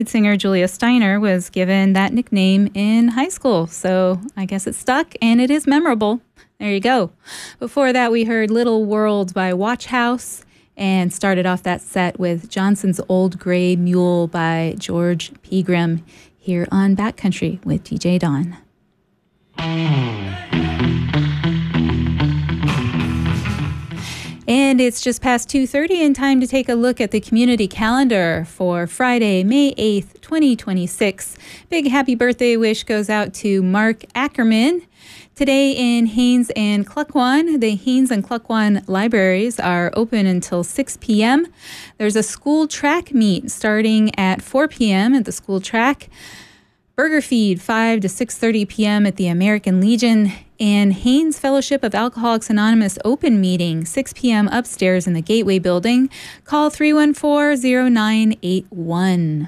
Lead singer Julia Steiner was given that nickname in high school, so I guess it stuck and it is memorable. There you go. Before that, we heard Little World by Watch House and started off that set with Johnson's Old Gray Mule by George Pegram here on Backcountry with DJ Dawn. And it's just past 2:30 and time to take a look at the community calendar for Friday, May 8th, 2026. Big happy birthday wish goes out to Mark Ackerman. Today in Haines and Cluckwan, the Haines and Cluckwan libraries are open until 6 p.m. There's a school track meet starting at 4 p.m. at the school track. Burger feed 5 to 6:30 p.m. at the American Legion, and Haines Fellowship of Alcoholics Anonymous open meeting 6 p.m. upstairs in the Gateway building. Call 314-0981.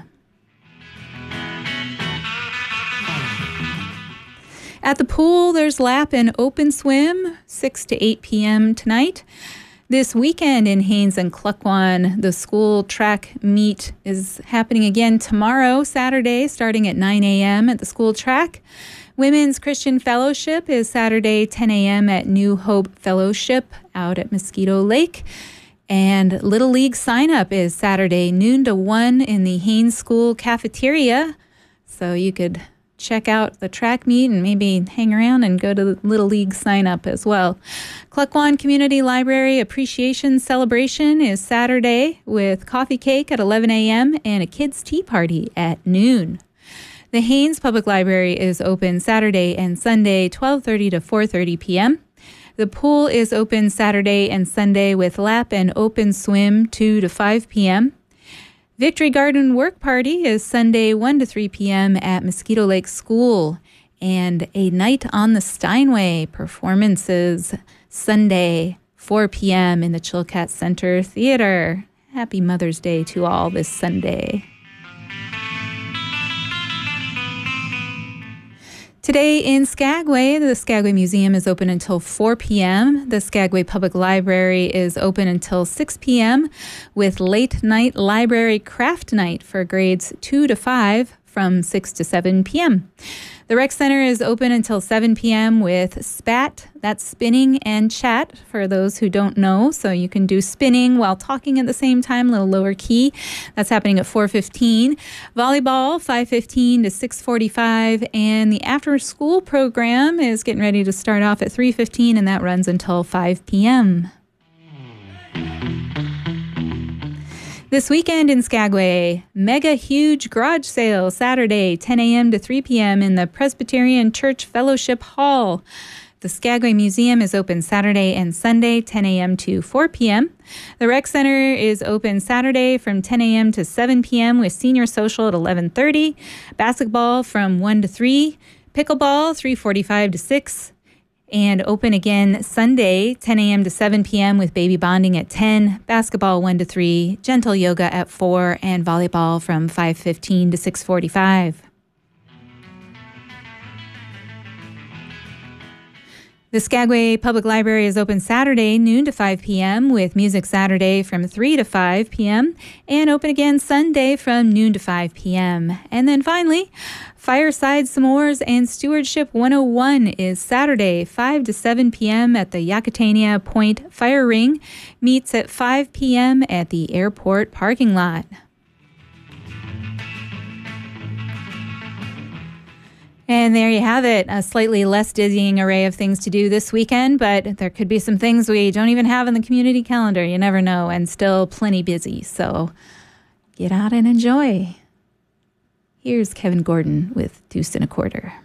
At the pool, there's lap and open swim 6 to 8 p.m. tonight. This weekend in Haines and Cluckwan, the school track meet is happening again tomorrow, Saturday, starting at 9 a.m. at the school track. Women's Christian Fellowship is Saturday, 10 a.m. at New Hope Fellowship out at Mosquito Lake. And Little League sign-up is Saturday, noon to 1 in the Haines School cafeteria. So you could check out the track meet and maybe hang around and go to the Little League sign up as well. Cluckwan Community Library Appreciation Celebration is Saturday with coffee cake at 11 a.m. and a kids' tea party at noon. The Haines Public Library is open Saturday and Sunday, 12:30 to 4:30 p.m. The pool is open Saturday and Sunday with lap and open swim 2 to 5 p.m. Victory Garden Work Party is Sunday 1 to 3 p.m. at Mosquito Lake School, and a night on the Steinway performances Sunday 4 p.m. in the Chilkat Center Theater. Happy Mother's Day to all this Sunday. Today in Skagway, the Skagway Museum is open until 4 p.m. The Skagway Public Library is open until 6 p.m. with late night library craft night for grades 2 to 5 from 6 to 7 p.m. The Rec Center is open until 7 p.m. with SPAT, that's spinning and chat for those who don't know. So you can do spinning while talking at the same time, a little lower key. That's happening at 4:15. Volleyball, 5:15 to 6:45. And the after school program is getting ready to start off at 3:15, and that runs until 5 p.m. This weekend in Skagway, mega huge garage sale Saturday, 10 a.m. to 3 p.m. in the Presbyterian Church Fellowship Hall. The Skagway Museum is open Saturday and Sunday, 10 a.m. to 4 p.m. The Rec Center is open Saturday from 10 a.m. to 7 p.m. with senior social at 11:30, basketball from 1 to 3, pickleball 3:45 to 6, and open again Sunday, 10 a.m. to 7 p.m. with baby bonding at 10, basketball 1 to 3, gentle yoga at 4, and volleyball from 5:15 to 6:45. The Skagway Public Library is open Saturday, noon to 5 p.m. with music Saturday from 3 to 5 p.m. and open again Sunday from noon to 5 p.m. And then finally, Fireside S'mores and Stewardship 101 is Saturday, 5 to 7 p.m. at the Yakutania Point Fire Ring, meets at 5 p.m. at the airport parking lot. And there you have it, a slightly less dizzying array of things to do this weekend, but there could be some things we don't even have in the community calendar. You never know, and still plenty busy. So get out and enjoy. Here's Kevin Gordon with Deuce and a Quarter.